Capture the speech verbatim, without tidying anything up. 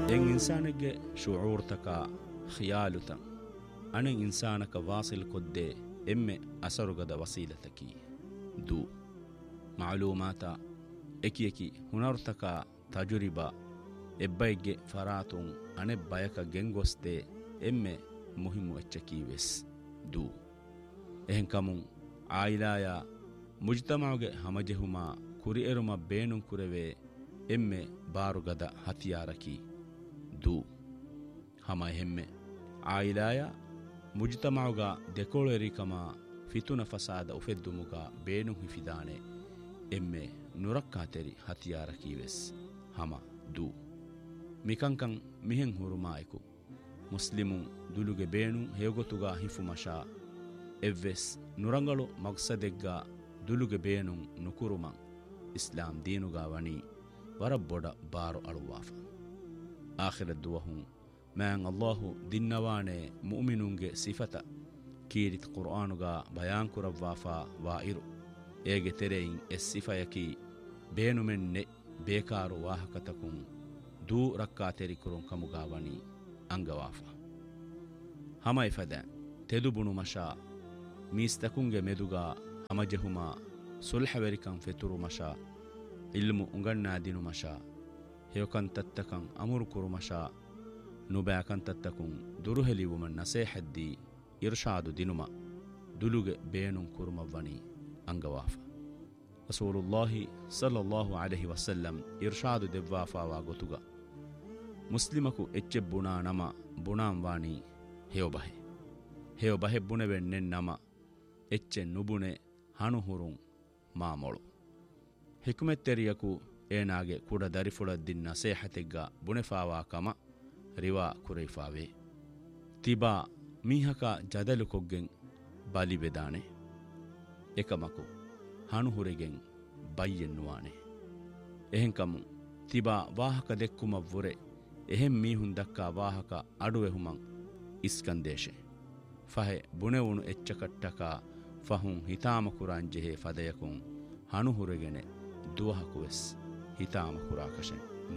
එන් ඉන්සානෙක්ගේ ශුඌර්තකා ඛියාලුතන් අනෙන් ඉන්සානක වාසිල් කොද්දේ එම්මෙ අසරුගද වසීලතකි දූ මාලූමාතා එකි එකි හුනර්තකා තජුරිබා එබ්බයිගේ ෆරාතුන් අනෙ බයක ගෙන්ගොස්තේ එම්මෙ මුහිමු එච්චකීවෙස් දූ එහෙන් කමුන් ආයිලායා මුජ්තමාගේ හමජෙහුමා ಕುರಿ ಎರುಮ ಬೇನುಂ ಕುರೆವೆ ಎಮ್ಮೆ ಬಾರುಗದ ಹತಿಯಾರಕಿ ದೂ ಹಮ ಹೆಮ್ಮೆ ಆಯಿಲಾಯ ಮುಜ್ತಮಾವುಗ ದೆಕೋಳೆರಿಕಮ ಫಿತುನ ಫಸಾದ ಉಫೆದ್ದುಮುಗ ಬೇನುಂ ಹಿಫಿದಾನೆ ಎಮ್ಮೆ ನುರಕ್ಕಾತೆರಿ ಹತಿಯಾರಕೀವೆಸ್ ಹಮ ದೂ ಮಿಕಂಕಂ ಮಿಹೆಂ ಹುರುಮಾಯಕು ಮುಸ್ಲಿಮುಂ ದುಲುಗೆ ಬೇನುಂ ಹೇಗೊತುಗ ಹಿಫುಮಶಾ ಎವ್ವೆಸ್ ನುರಂಗಳು ಮಕ್ಸದೆಗ್ಗ ದುಲುಗೆ ಬೇನುಂ ನುಕುರುಮಂ ಇಸ್ಲಾಂ ದೀನುಗಾ ವಣಿ ವರಬ್ಬೊಡ ಬಾರು ಅಳುವಾಫ ಆಖಿರ ದುವಹುಂ ಮ್ಯಾಂ ಅಲ್ಲಾಹು ದಿನ್ನವಾಣೆ ಮುಅ್ಮಿನುಂಗೆ ಸಿಫತ ಕೀರಿತ್ ಕುರ್ಆನುಗಾ ಬಯಾನ್ ಕುರವ್ವಾಫಾ ವಾಯಿರು ಏಗೆ ತೆರೆಯಿನ್ ಎಸ್ ಸಿಫಯಕಿ ಬೇನುಮೆನ್ನೆ ಬೇಕಾರು ವಾಹಕತಕುಂ ದೂ ರಕ್ಕಾ ತೆರಿಕುರುಂ ಕಮುಗಾ ವಣಿ ಅಂಗವಾಫ ಹಮೈ ಫದ ತೆದುಬುಣು ಮಶಾ ಮೀಸ್ತಕುಂಗೆ ಮೆದುಗಾ ಹಮಜೆಹುಮಾ ಸುಲ್ಹವೆರಿಕಂ ಫೆತುರು ಮಶಾ ಇಲ್ಮು ಉಂಗಣ್ಣಾ ದಿನು ಮಶಾ ಹೇಕಂತತ್ತಕಂ ಅಮುರು ಕುರು ಮಶಾ ನುಬ್ಯಾಕಂತತ್ತಕುಂ ದುರುಹೆಲಿವುಮನ್ ನಸೇಹದ್ದಿ ಇರ್ಷಾದು ದಿನುಮ ದುಲುಗೆ ಬೇನುಂ ಕುರುಮವ್ವನಿ ಅಂಗವಾಫ ರಸೂಲುಲ್ಲಾಹಿ ಸಲ್ಲಲ್ಲಾಹು ಅಲೈಹಿ ವಸಲ್ಲಂ ಇರ್ಷಾದು ದೆವ್ವಾಫಾವಾ ಗೊತುಗ ಮುಸ್ಲಿಮಕು ಎಚ್ಚೆ ಬುಣಾ ನಮ ಬುಣಾಂ ವಾಣಿ ಹೇವಬಹೆ ಹೇವಬಹೆ ಬುಣೆವೆನ್ನೆನ್ ನಮ ಎಚ್ಚೆ ನುಬುಣೆ ಹಣುಹುರುಂ ಮಾಮೊಳು ಹಿಕ್ಮೆತ್ತೆರಿಯಕು ಏನಾಗೆ ಕೂಡ ದರಿಫುಳದ್ದಿನ್ ನಸೇಹತೆಗ್ಗ ಬುಣೆಫಾವಾ ಕಮ ರಿವಾ ಕುರೈಫಾವೆ ತಿಬಾ ಮೀಹಕ ಜದಲು ಕೊಗ್ಗೆಂ ಬಲಿ ಬೆದಾನೆ ಎಕಮಕು ಹಣುಹುರೆಗೆಂ ಬೈಯೆನ್ನುವಾನೆ ಎಹೆಂಕಮು ತಿಬಾ ವಾಹಕ ದೆಕ್ಕುಮವ್ವುರೆ ಎಹೆಂ ಮೀಹುಂ ದಕ್ಕಾ ವಾಹಕ ಅಡುವೆಹುಮಂ ಇಸ್ಕಂದೇಶೆ ಫಹೆ ಬುಣೆವುಣು ಎಚ್ಚಕಟ್ಟಕ ಫಹುಂ ಹಿತಾಮ ಕುರಾಂಜೆಹೆ ಫದಯಕುಂ ಹಣುಹುರೆಗೆನೆ ದುವಹಕುವೆಸ್ ಹಿತಾಮ ಕುರಾಕಶೆ